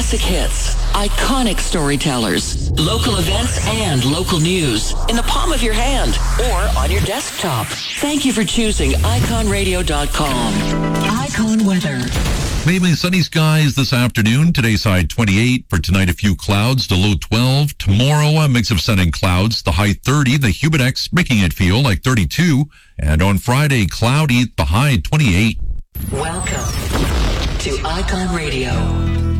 Classic hits, iconic storytellers, local events, and local news in the palm of your hand or on your desktop. Thank you for choosing iconradio.com. Icon weather. Mainly sunny skies this afternoon. Today's high 28. For tonight, a few clouds, the low 12. Tomorrow, a mix of sun and clouds, the high 30. The Humidex making it feel like 32. And on Friday, cloudy, the high 28. Welcome to Icon Radio.